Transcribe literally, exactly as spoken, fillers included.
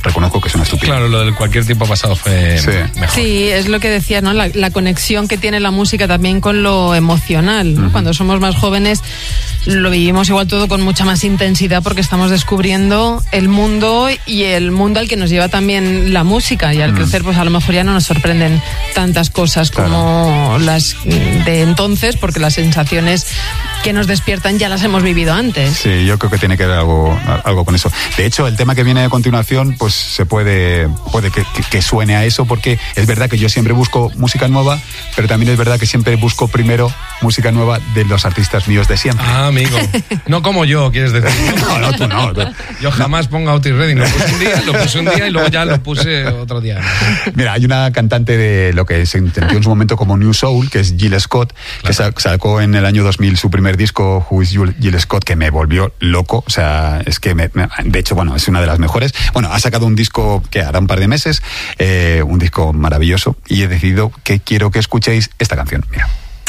reconozco que es una estupidez. Claro, lo del cualquier tiempo pasado fue sí. mejor. Sí, es lo que decía, ¿no? La, la conexión que tiene la música también con lo emocional, ¿no? Uh-huh. Cuando somos más jóvenes lo vivimos igual todo con mucha más intensidad porque estamos descubriendo el mundo y el mundo al que nos lleva también la música, y al uh-huh. crecer pues a lo mejor ya no nos sorprenden tantas cosas claro. como las de entonces, porque las sensaciones que nos despiertan ya las hemos vivido antes. Sí, yo creo que tiene que ver algo, algo con eso. De hecho, el tema que viene a continuación, pues se puede, puede que, que, que suene a eso, porque es verdad que yo siempre busco música nueva, pero también es verdad que siempre busco primero música nueva de los artistas míos de siempre. Ah, amigo. No como yo, quieres decir. No, no, tú no. Yo jamás pongo a Otis Redding. Lo puse un día, lo puse un día y luego ya lo puse otro día. Mira, hay una cantante de lo que se entendió en su momento como New Soul, que es Jill Scott, claro. que sacó en el año dos mil su primer disco, Who is Jill Scott, que me volvió loco. O sea, es que, me, me, de hecho, bueno, es una de las mejores. Bueno, ha sacado un disco que hará un par de meses, eh, un disco maravilloso, y he decidido que quiero que escuchéis esta canción. Mira.